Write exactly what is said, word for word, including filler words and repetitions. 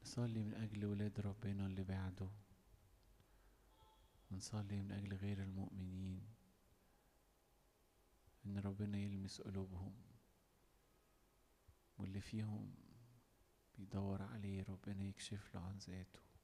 نصلي من أجل ولاد ربنا اللي بعده، ونصلي من أجل غير المؤمنين إن ربنا يلمس قلوبهم، واللي فيهم بيدور عليه ربنا يكشف له عن ذاته.